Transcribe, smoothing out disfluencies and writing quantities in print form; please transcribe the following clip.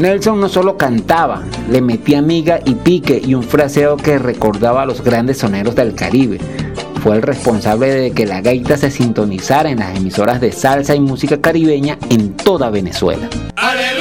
Nelson no solo cantaba, le metía miga y pique y un fraseo que recordaba a los grandes soneros del Caribe. Fue el responsable de que la gaita se sintonizara en las emisoras de salsa y música caribeña en toda Venezuela. ¡Aleluya!